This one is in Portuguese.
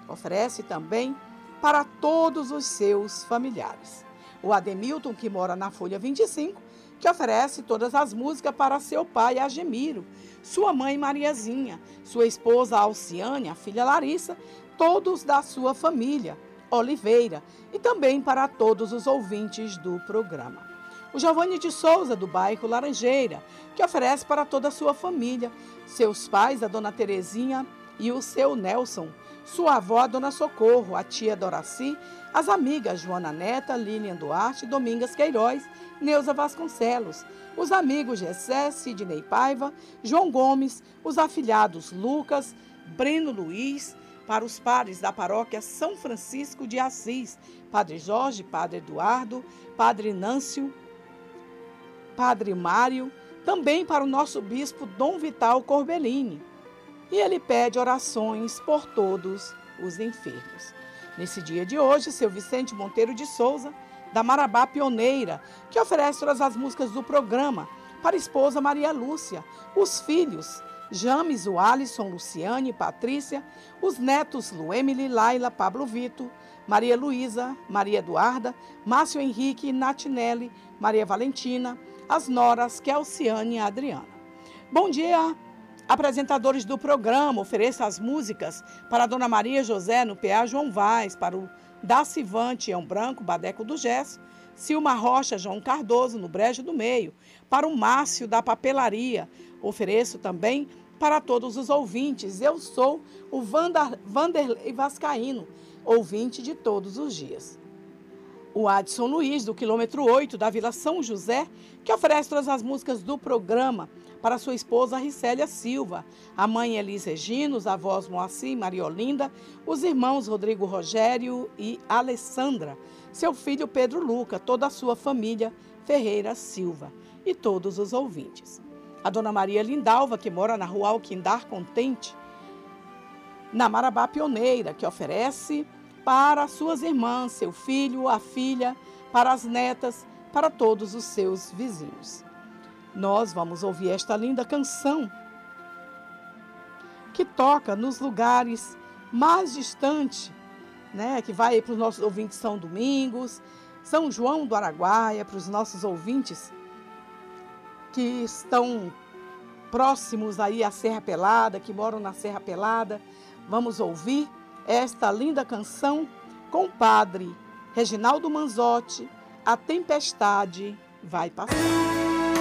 Oferece também para todos os seus familiares. O Ademilton, que mora na Folha 25, que oferece todas as músicas para seu pai Agemiro, sua mãe Mariazinha, sua esposa Alciane, a filha Larissa, todos da sua família Oliveira e também para todos os ouvintes do programa. O Giovanni de Souza, do bairro Laranjeira, que oferece para toda a sua família, seus pais, a dona Terezinha e o seu Nelson, sua avó, a dona Socorro, a tia Doraci, as amigas Joana Neta, Lilian Duarte, Domingas Queiroz, Neuza Vasconcelos, os amigos Gessé, Sidney Paiva, João Gomes, os afilhados Lucas, Breno Luiz, para os pares da paróquia São Francisco de Assis, Padre Jorge, Padre Eduardo, Padre Nâncio, Padre Mário, também para o nosso bispo Dom Vital Corbellini. E ele pede orações por todos os enfermos. Nesse dia de hoje, seu Vicente Monteiro de Souza, da Marabá Pioneira, que oferece todas as músicas do programa para a esposa Maria Lúcia, os filhos James, o Alisson, Luciane, Patrícia, os netos Luemily, Laila, Pablo Vitor, Maria Luísa, Maria Eduarda, Márcio Henrique, Natinelli, Maria Valentina, as noras Kelciane e Adriana. Bom dia, apresentadores do programa. Ofereça as músicas para a Dona Maria José no PA João Vaz, para o Dacivante, Tião Branco, Badeco do Gesso, Silma Rocha, João Cardoso, no Brejo do Meio, para o Márcio da Papelaria. Ofereço também para todos os ouvintes. Eu sou o Vanderlei Vascaíno, ouvinte de todos os dias. O Adson Luiz, do quilômetro 8 da Vila São José, que oferece todas as músicas do programa para sua esposa Ricélia Silva, a mãe Elis Regina, os avós Moacir e Maria Olinda, os irmãos Rodrigo Rogério e Alessandra, seu filho Pedro Luca, toda a sua família Ferreira Silva e todos os ouvintes. A Dona Maria Lindalva, que mora na Rua Alquindar Contente, na Marabá Pioneira, que oferece para suas irmãs, seu filho, a filha, para as netas, para todos os seus vizinhos. Nós vamos ouvir esta linda canção que toca nos lugares mais distantes, né, que vai para os nossos ouvintes São Domingos, São João do Araguaia, para os nossos ouvintes que estão próximos aí à Serra Pelada, que moram na Serra Pelada. Vamos ouvir esta linda canção com o padre Reginaldo Manzotti, A Tempestade Vai Passar.